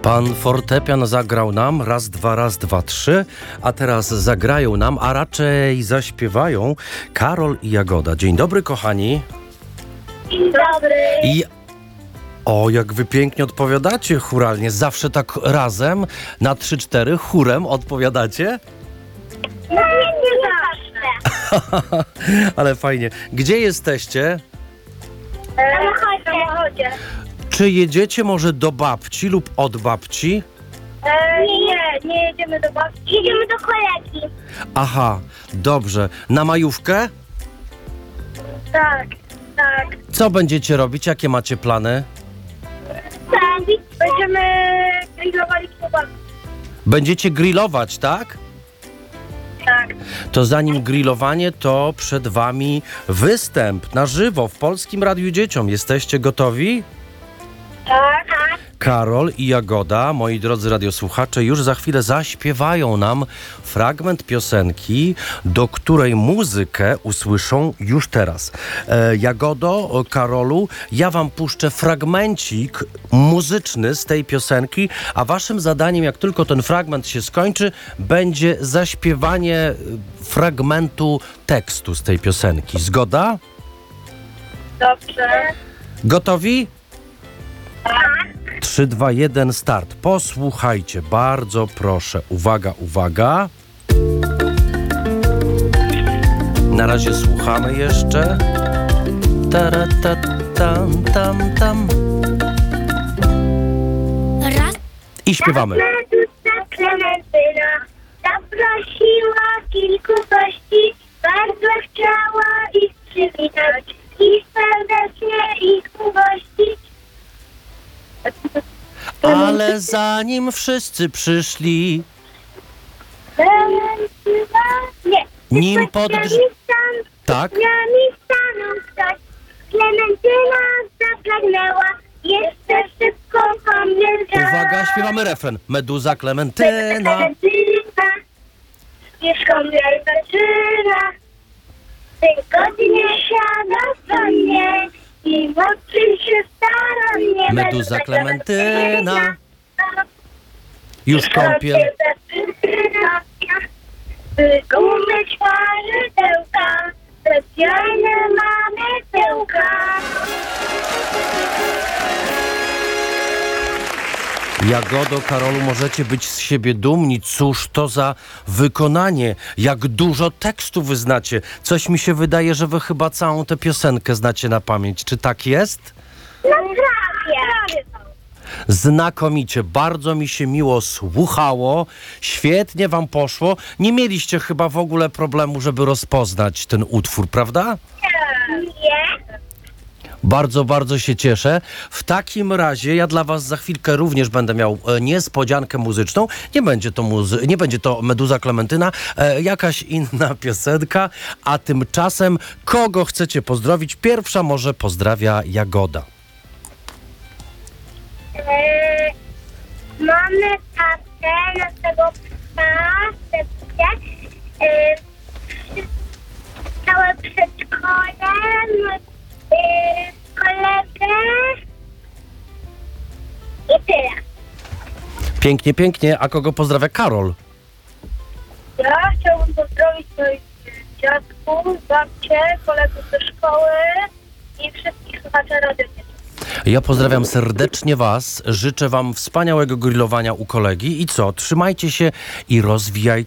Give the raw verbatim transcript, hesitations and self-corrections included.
Pan fortepian zagrał nam raz, dwa, raz, dwa, trzy, a teraz zagrają nam, a raczej zaśpiewają Karol i Jagoda. Dzień dobry, kochani. Dzień dobry. I o, jak wy pięknie odpowiadacie chóralnie. Zawsze tak razem, na trzy, cztery, chórem odpowiadacie? No nie, nie zawsze. Ale fajnie. Gdzie jesteście? W samochodzie. Czy jedziecie może do babci lub od babci? E, nie, nie jedziemy do babci. Jedziemy do kolegi. Aha, dobrze. Na majówkę? Tak, tak. Co będziecie robić? Jakie macie plany? Tak. Będziemy grillowali kiełbasy. Będziecie grillować, tak? Tak. To zanim grillowanie, to przed wami występ na żywo w Polskim Radiu Dzieciom. Jesteście gotowi? Tak. Tak. Karol i Jagoda, moi drodzy radiosłuchacze, już za chwilę zaśpiewają nam fragment piosenki, do której muzykę usłyszą już teraz. E, Jagodo, Karolu, ja wam puszczę fragmencik muzyczny z tej piosenki, a waszym zadaniem, jak tylko ten fragment się skończy, będzie zaśpiewanie fragmentu tekstu z tej piosenki. Zgoda? Dobrze. Gotowi? Tak. trzy, dwa, jeden, start. Posłuchajcie, bardzo proszę. Uwaga, uwaga. Na razie słuchamy jeszcze. Tara, ta, tam, tam, tam. Raz, I śpiewamy. Meduza Klementyna zaprosiła kilku gości. Bardzo chciała ich przywitać i serdecznie ich ugościć. Ale zanim wszyscy przyszli, Klementyna, nie. nim Pod pod... drzwiami stan- Tak? drzwiami stanął ktoś. Klementyna zapragnęła, jeszcze szybko pomierzała. Uwaga, śpiewamy refren. Meduza Klementyna. Klementyna, wierzchą jej zaczyna. Wygodnie siada do mnie i mocniej się starannie. Meduza Klementyna. Już kąpiel. By umyć parzydełka, specjalne mamy tyłka. Jagodo, Karolu, możecie być z siebie dumni. Cóż to za wykonanie. Jak dużo tekstu wy znacie. Coś mi się wydaje, że wy chyba całą tę piosenkę znacie na pamięć. Czy tak jest? No prawie. Znakomicie. Bardzo mi się miło słuchało. Świetnie wam poszło. Nie mieliście chyba w ogóle problemu, żeby rozpoznać ten utwór, prawda? Nie. Bardzo, bardzo się cieszę. W takim razie ja dla was za chwilkę również będę miał e, niespodziankę muzyczną. Nie będzie to, muzy- nie będzie to Meduza Klementyna, e, jakaś inna piosenka. A tymczasem kogo chcecie pozdrowić? Pierwsza może pozdrawia Jagoda. Eee, mamy tatę, naszego psa, serce, eee, całe przedszkole, eee, kolegę i tyle. Pięknie, pięknie. A kogo pozdrawia Karol? Ja chciałbym pozdrowić moich dziadków, babcię, kolegów ze szkoły i wszystkich słuchaczy Radia Dzieciom. Ja pozdrawiam serdecznie was. Życzę wam wspaniałego grillowania u kolegi. I co? Trzymajcie się i rozwijajcie